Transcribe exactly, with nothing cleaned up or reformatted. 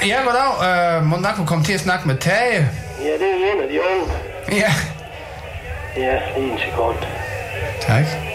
Ja, goddag. Uh, må nok få komme til at snakke med Tage. Ja, det er en af de unge. Ja. Ja, lige en sekund. Tak.